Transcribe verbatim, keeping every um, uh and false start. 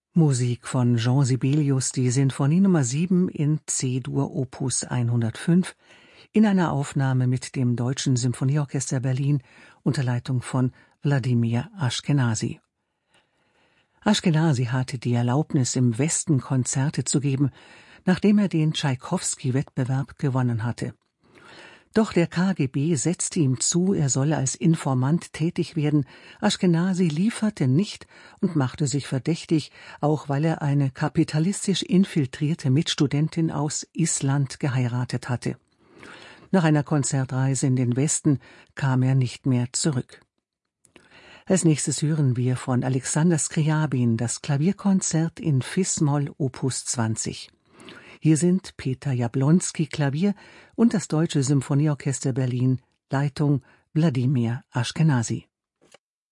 Musik von Jean Sibelius, die Sinfonie Nummer sieben in C-Dur Opus hundertfünf, in einer Aufnahme mit dem Deutschen Symphonieorchester Berlin unter Leitung von Wladimir Ashkenazy. Ashkenazy hatte die Erlaubnis, im Westen Konzerte zu geben, nachdem er den Tschaikowski-Wettbewerb gewonnen hatte. Doch der K G B setzte ihm zu, er solle als Informant tätig werden. Ashkenazy lieferte nicht und machte sich verdächtig, auch weil er eine kapitalistisch infiltrierte Mitstudentin aus Island geheiratet hatte. Nach einer Konzertreise in den Westen kam er nicht mehr zurück. Als nächstes hören wir von Alexander Skriabin das Klavierkonzert in Fis-Moll Opus zwanzig. Hier sind Peter Jablonski Klavier und das Deutsche Symphonieorchester Berlin, Leitung Wladimir Ashkenazy.